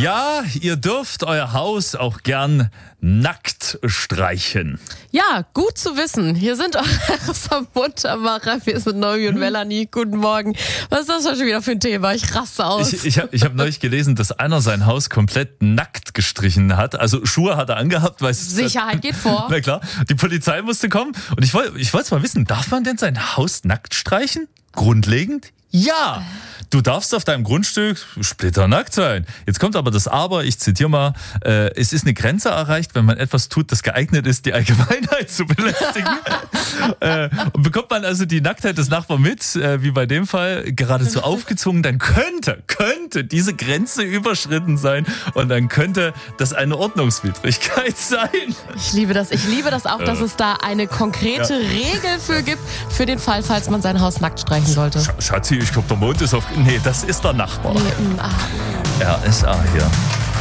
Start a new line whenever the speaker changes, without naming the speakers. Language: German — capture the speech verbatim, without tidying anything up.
Ja, ihr dürft euer Haus auch gern nackt streichen.
Ja, gut zu wissen. Hier sind eure Muntermacher. Wir sind Noemi und Melanie. Guten Morgen. Was ist das schon wieder für ein Thema? Ich raste aus.
Ich, ich habe ich hab neulich gelesen, dass einer sein Haus komplett nackt gestrichen hat. Also Schuhe hat er angehabt. Weil
Sicherheit geht vor.
Na klar, die Polizei musste kommen. Und ich wollte ich wollte mal wissen, darf man denn sein Haus nackt streichen? Grundlegend? Ja! Du darfst auf deinem Grundstück splitternackt sein. Jetzt kommt aber das Aber, ich zitiere mal, äh, es ist eine Grenze erreicht, wenn man etwas tut, das geeignet ist, die Allgemeinheit zu belästigen. äh, und bekommt man also die Nacktheit des Nachbarn mit, äh, wie bei dem Fall, geradezu aufgezwungen, dann könnte, könnte diese Grenze überschritten sein und dann könnte das eine Ordnungswidrigkeit sein.
Ich liebe das. Ich liebe das auch, dass es da eine konkrete ja. Regel für gibt, für den Fall, falls man sein Haus nackt streichen sollte.
Sch- Schatzi, ich glaube, der Mond ist auf... Nee, das ist der Nachbar.
Nee, mm, ah.
R S A hier.